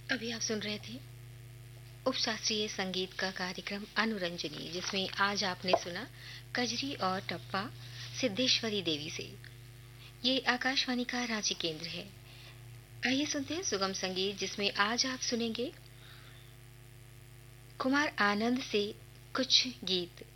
अभी आप सुन रहे थे उपशास्त्रीय संगीत का कार्यक्रम अनुरंजनी, जिसमें आज आपने सुना कजरी और टप्पा सिद्धेश्वरी देवी से। ये आकाशवाणी का रांची केंद्र है। आइए सुनते हैं सुगम संगीत, जिसमें आज आप सुनेंगे कुमार आनंद से कुछ गीत।